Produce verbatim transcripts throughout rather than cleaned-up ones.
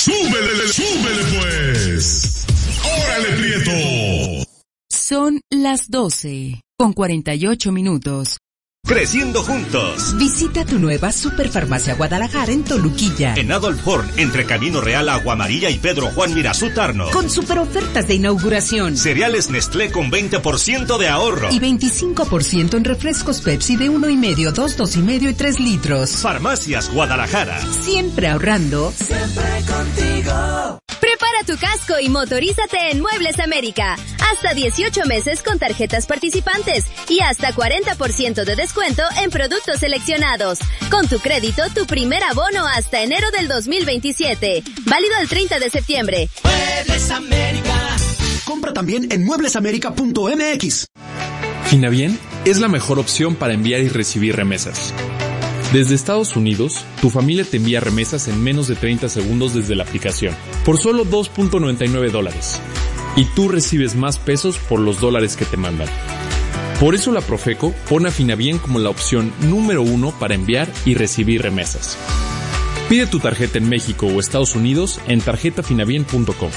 ¡Súbele, súbele pues! ¡Órale, Prieto! Son las doce, con cuarenta y ocho minutos. Creciendo juntos. Visita tu nueva Superfarmacia Guadalajara en Toluquilla. En Adolf Horn, entre Camino Real, Agua Amarilla y Pedro Juan Mirazú Tarno. Con super ofertas de inauguración. Cereales Nestlé con veinte por ciento de ahorro. Y veinticinco por ciento en refrescos Pepsi de uno y medio, dos, dos y medio y tres litros. Farmacias Guadalajara. Siempre ahorrando. Siempre contigo. Prepara tu casco y motorízate en Muebles América. Hasta dieciocho meses con tarjetas participantes y hasta cuarenta por ciento de descuento en productos seleccionados. Con tu crédito, tu primer abono hasta enero del dos mil veintisiete. Válido el treinta de septiembre. Muebles América. Compra también en muebles américa punto m x. Finabien es la mejor opción para enviar y recibir remesas. Desde Estados Unidos, tu familia te envía remesas en menos de treinta segundos desde la aplicación, por solo dos punto noventa y nueve dólares. Y tú recibes más pesos por los dólares que te mandan. Por eso la Profeco pone a Finabien como la opción número uno para enviar y recibir remesas. Pide tu tarjeta en México o Estados Unidos en tarjeta finabien punto com.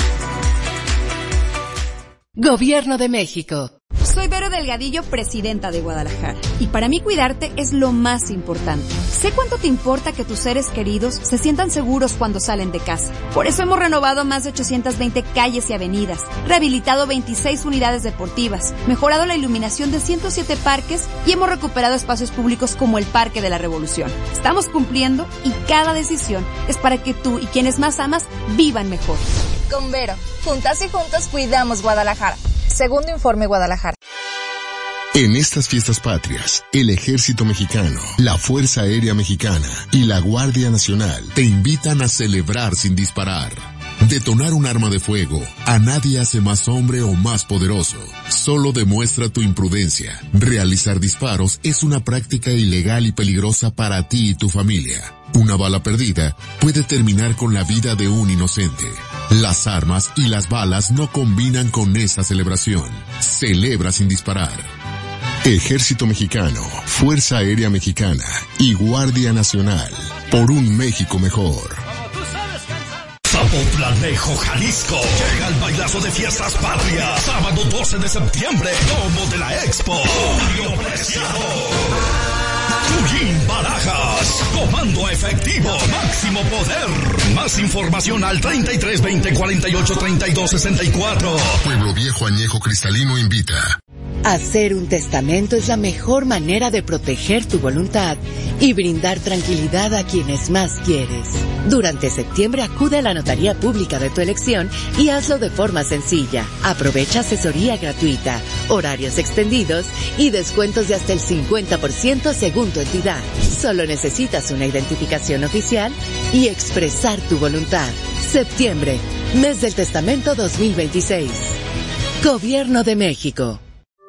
Gobierno de México. Soy Vero Delgadillo, presidenta de Guadalajara. Y para mí cuidarte es lo más importante. Sé cuánto te importa que tus seres queridos se sientan seguros cuando salen de casa. Por eso hemos renovado más de ochocientas veinte calles y avenidas, rehabilitado veintiséis unidades deportivas, mejorado la iluminación de ciento siete parques y hemos recuperado espacios públicos como el Parque de la Revolución. Estamos cumpliendo y cada decisión es para que tú y quienes más amas vivan mejor. Con Vero, juntas y juntos cuidamos Guadalajara. Segundo informe Guadalajara. En estas fiestas patrias, el Ejército Mexicano, la Fuerza Aérea Mexicana y la Guardia Nacional te invitan a celebrar sin disparar. Detonar un arma de fuego a nadie hace más hombre o más poderoso. Solo demuestra tu imprudencia. Realizar disparos es una práctica ilegal y peligrosa para ti y tu familia. Una bala perdida puede terminar con la vida de un inocente. Las armas y las balas no combinan con esa celebración. Celebra sin disparar. Ejército Mexicano, Fuerza Aérea Mexicana y Guardia Nacional. Por un México mejor. Zapotlanejo, Jalisco. Llega el bailazo de fiestas patrias. Sábado doce de septiembre. Domo de la Expo. Julio Preciado. Tuyín Barajas. Comando efectivo. Máximo poder. Más información al treinta y tres veinte cuarenta y ocho treinta y dos sesenta y cuatro. Pueblo Viejo Añejo Cristalino invita. Hacer un testamento es la mejor manera de proteger tu voluntad y brindar tranquilidad a quienes más quieres. Durante septiembre acude a la notaría pública de tu elección y hazlo de forma sencilla. Aprovecha asesoría gratuita, horarios extendidos y descuentos de hasta el cincuenta por ciento según tu entidad. Solo necesitas una identificación oficial y expresar tu voluntad. Septiembre, mes del testamento dos mil veintiséis. Gobierno de México.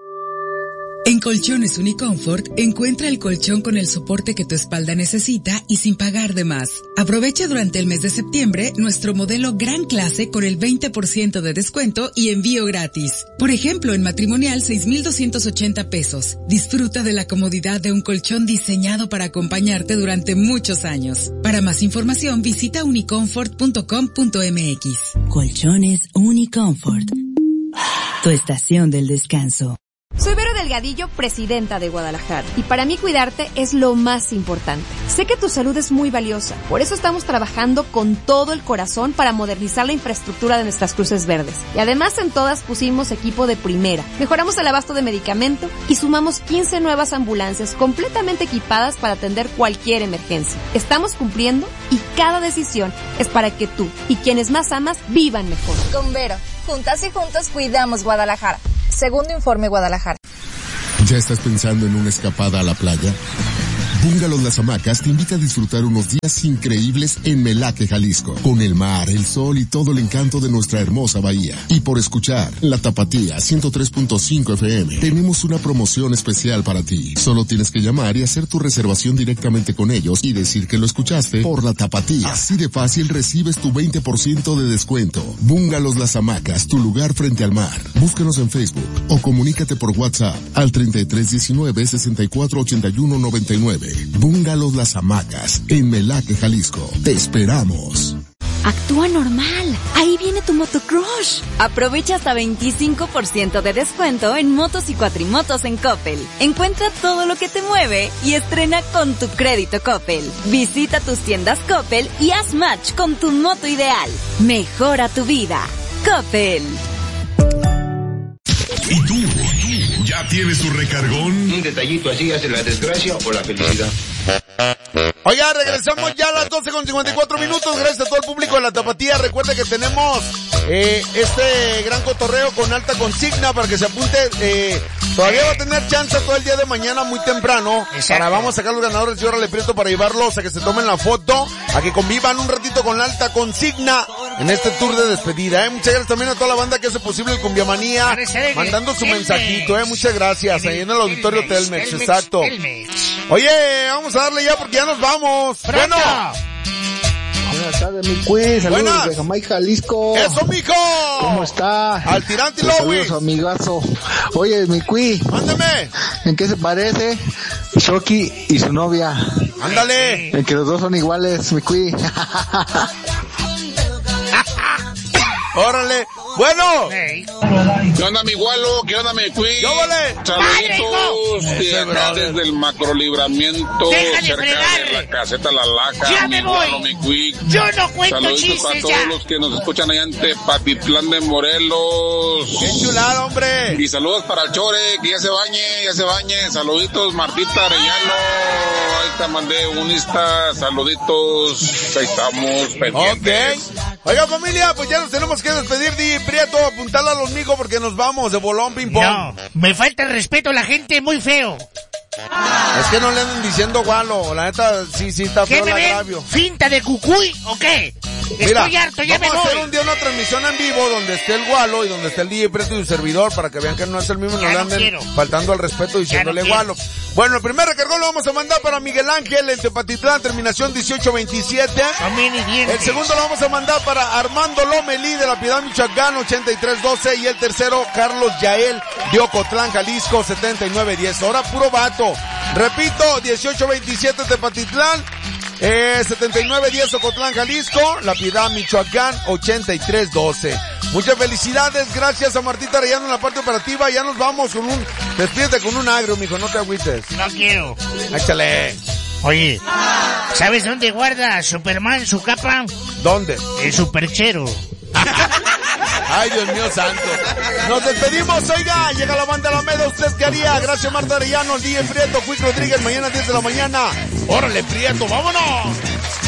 En Colchones Uniconfort, encuentra el colchón con el soporte que tu espalda necesita y sin pagar de más. Aprovecha durante el mes de septiembre nuestro modelo Gran Clase con el veinte por ciento de descuento y envío gratis. Por ejemplo, en matrimonial seis mil doscientos ochenta pesos. Disfruta de la comodidad de un colchón diseñado para acompañarte durante muchos años. Para más información, visita uniconfort punto com punto m x. Colchones Uniconfort. Tu estación del descanso. Soy Vero Delgadillo, presidenta de Guadalajara. Y para mí cuidarte es lo más importante. Sé que tu salud es muy valiosa. Por eso estamos trabajando con todo el corazón para modernizar la infraestructura de nuestras cruces verdes. Y además en todas pusimos equipo de primera. Mejoramos el abasto de medicamento y sumamos quince nuevas ambulancias completamente equipadas para atender cualquier emergencia. Estamos cumpliendo y cada decisión es para que tú y quienes más amas vivan mejor. Con Vero, juntas y juntos cuidamos Guadalajara. Segundo informe Guadalajara. ¿Ya estás pensando en una escapada a la playa? Bungalows Las Hamacas te invita a disfrutar unos días increíbles en Melaque, Jalisco, con el mar, el sol y todo el encanto de nuestra hermosa bahía. Y por escuchar La Tapatía ciento tres punto cinco F M, tenemos una promoción especial para ti. Solo tienes que llamar y hacer tu reservación directamente con ellos y decir que lo escuchaste por La Tapatía. Así de fácil recibes tu veinte por ciento de descuento. Bungalows Las Hamacas, tu lugar frente al mar. Búscanos en Facebook o comunícate por WhatsApp al treinta y tres diecinueve sesenta y cuatro ochenta y uno noventa y nueve. Bungalows Las Hamacas, en Melaque, Jalisco. Te esperamos. Actúa normal. Ahí viene tu motocrush. Aprovecha hasta veinticinco por ciento de descuento en motos y cuatrimotos en Coppel. Encuentra todo lo que te mueve y estrena con tu crédito Coppel. Visita tus tiendas Coppel y haz match con tu moto ideal. Mejora tu vida. Coppel. ¿Y tú? ¿Ya tienes tu recargón? Un detallito así hace la desgracia o la felicidad. Oiga, regresamos ya a las doce con cincuenta y cuatro minutos. Gracias a todo el público de la Tapatía. Recuerda que tenemos eh, este gran cotorreo con alta consigna para que se apunte. Eh, todavía va a tener chance todo el día de mañana muy temprano. Para vamos a sacar los ganadores y ahora le prieto para llevarlos a que se tomen la foto, a que convivan un ratito con la alta consigna en este tour de despedida. Eh. Muchas gracias también a toda la banda que hace posible el Cumbiamanía, mandando su mensajito. Eh. Muchas gracias. Ahí en el auditorio Telmex, exacto. Oye, vamos a darle ya porque ya nos vamos. Bueno. Buenas tardes, mi quiz. Saludos Buenas. Desde Jamaica, Jalisco. ¡Eso, mijo! ¿Cómo está? Al tirante Lowis. Saludos, amigazo. Oye, mi quiz. Mándame. ¿En qué se parece Shoki y su novia? Ándale. En que los dos son iguales, mi quiz. Órale. Bueno. ¿Qué onda, mi gualo? ¿Qué onda, mi quiz? ¡Yo vale! Saluditos de acá desde el macrolibramiento, Deja de cerca fregarle. de la caseta La Laja. ¡Ya mi me voy! gualo, mi quiz. Yo no cuento Saluditos chistes a todos ya. los que nos escuchan allá en Tepatitlán de Morelos. ¡Qué chulada, hombre! Y saludos para el Chore, que ya se bañe, ya se bañe. Saluditos, Martita Arellano. Ahí te mandé un Insta. Saluditos. Ahí estamos, pendientes. Ok. Oiga, familia, pues ya nos tenemos que despedir, Di Prieto, apuntala a los micos porque nos vamos de bolón ping pong. No, me falta el respeto a la gente, muy feo. Es que no le anden diciendo gualo, la neta, sí, sí está feo el agravio. ¿Finta de cucuy o qué? Mira, estoy harto, ya me voy. Vamos a hacer un día una transmisión en vivo donde esté el gualo y donde esté el D J Prieto y su servidor para que vean que no es el mismo y no le anden quiero. faltando al respeto diciéndole no gualo. Bueno, el primer recargón lo vamos a mandar para Miguel Ángel en Tepatitlán, terminación dieciocho veintisiete. El segundo lo vamos a mandar para Armando Lomelí de La Piedad, Michoacán, ochenta y tres doce. Y el tercero, Carlos Yael de Ocotlán, Jalisco, setenta y nueve diez. Ahora puro vato. Repito, dieciocho veintisiete Tepatitlán. Eh, setenta y nueve diez Ocotlán, Jalisco, La Piedad, Michoacán, ochenta y tres doce. Muchas felicidades, gracias a Martita Arellano en la parte operativa. Ya nos vamos con un, despídete con un agrio, mijo, no te agüites. No quiero. Échale. Oye, ¿sabes dónde guarda Superman su capa? ¿Dónde? El superchero. Ay, Dios mío santo. Nos despedimos, oiga, llega la banda Alameda, ¿usted qué haría? Gracias, Marta Arellano, el D J Prieto, Quick Rodríguez, mañana diez de la mañana. Órale, Prieto, vámonos.